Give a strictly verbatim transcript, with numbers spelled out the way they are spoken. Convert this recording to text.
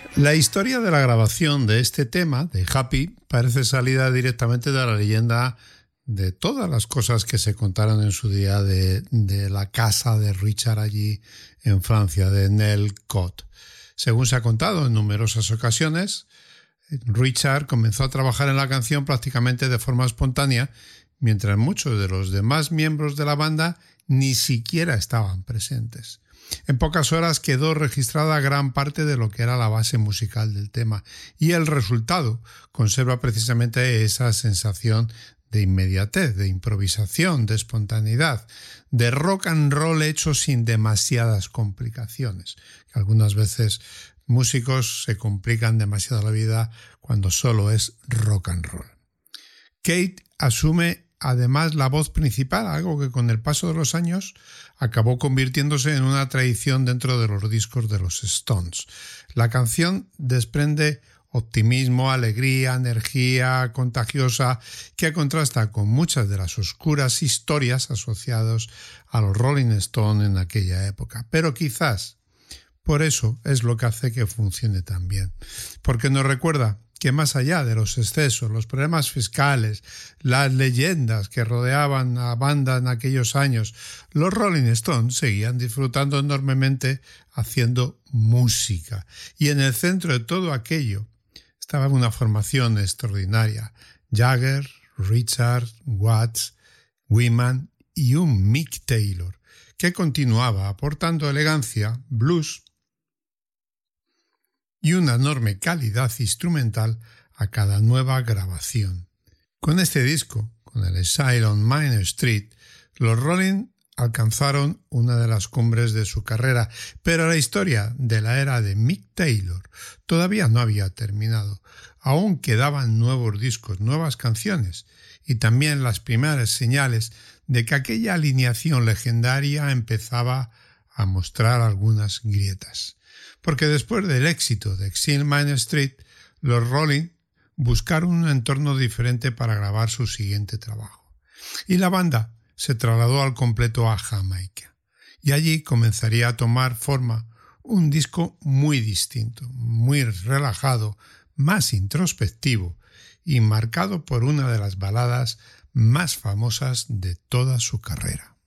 La historia de la grabación de este tema, de Happy, parece salida directamente de la leyenda de todas las cosas que se contaron en su día de, de la casa de Richard allí en Francia, de Nell Cott. Según se ha contado en numerosas ocasiones, Richard comenzó a trabajar en la canción prácticamente de forma espontánea, mientras muchos de los demás miembros de la banda ni siquiera estaban presentes. En pocas horas quedó registrada gran parte de lo que era la base musical del tema, y el resultado conserva precisamente esa sensación de inmediatez, de improvisación, de espontaneidad, de rock and roll hecho sin demasiadas complicaciones. Algunas veces músicos se complican demasiado la vida cuando solo es rock and roll. Kate asume además la voz principal, algo que con el paso de los años acabó convirtiéndose en una tradición dentro de los discos de los Stones. La canción desprende optimismo, alegría, energía contagiosa que contrasta con muchas de las oscuras historias asociadas a los Rolling Stones en aquella época. Pero quizás por eso es lo que hace que funcione tan bien, porque nos recuerda que más allá de los excesos, los problemas fiscales, las leyendas que rodeaban a la banda en aquellos años, los Rolling Stones seguían disfrutando enormemente haciendo música. Y en el centro de todo aquello estaba una formación extraordinaria: Jagger, Richard, Watts, Wyman y un Mick Taylor, que continuaba aportando elegancia, blues y una enorme calidad instrumental a cada nueva grabación. Con este disco, con el Exile on Main Street, los Rolling alcanzaron una de las cumbres de su carrera, pero la historia de la era de Mick Taylor todavía no había terminado. Aún quedaban nuevos discos, nuevas canciones y también las primeras señales de que aquella alineación legendaria empezaba a mostrar algunas grietas. Porque después del éxito de Exile on Main Street, los Rolling buscaron un entorno diferente para grabar su siguiente trabajo. Y la banda se trasladó al completo a Jamaica. Y allí comenzaría a tomar forma un disco muy distinto, muy relajado, más introspectivo y marcado por una de las baladas más famosas de toda su carrera.